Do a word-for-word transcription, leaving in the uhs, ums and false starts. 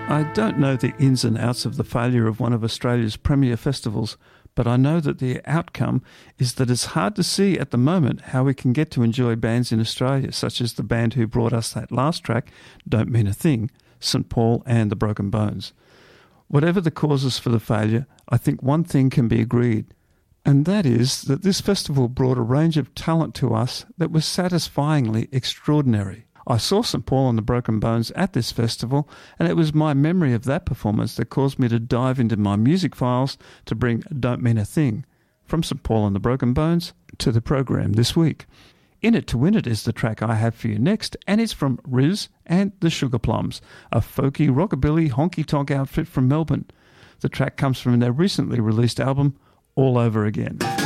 I don't know the ins and outs of the failure of one of Australia's premier festivals, but I know that the outcome is that it's hard to see at the moment how we can get to enjoy bands in Australia, such as the band who brought us that last track, Don't Mean a Thing, Saint Paul and the Broken Bones. Whatever the causes for the failure, I think one thing can be agreed, and that is that this festival brought a range of talent to us that was satisfyingly extraordinary. I saw Saint Paul and the Broken Bones at this festival, and it was my memory of that performance that caused me to dive into my music files to bring Don't Mean a Thing from Saint Paul and the Broken Bones to the program this week. In It to Win It is the track I have for you next, and it's from Riz and the Sugar Plums, a folky, rockabilly, honky-tonk outfit from Melbourne. The track comes from their recently released album, All Over Again.